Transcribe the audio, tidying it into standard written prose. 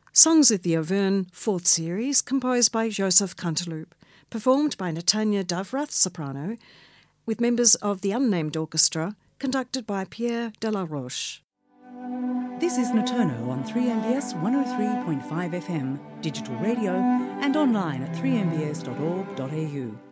Songs of the Auvergne, 4th series, composed by Joseph Canteloup, performed by Natania Davrath, soprano, with members of the Unnamed Orchestra, conducted by Pierre Delaroche. This is Notono on 3MBS 103.5 FM, digital radio, and online at 3mbs.org.au.